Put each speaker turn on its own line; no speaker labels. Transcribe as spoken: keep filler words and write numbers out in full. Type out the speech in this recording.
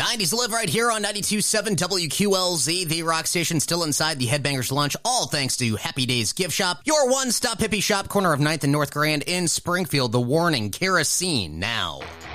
nineties live right here on ninety-two point seven W Q L Z, the rock station, still inside the Headbangers Lunch, all thanks to Happy Days Gift Shop, your one-stop hippie shop, corner of ninth and North Grand in Springfield. The warning, kerosene now.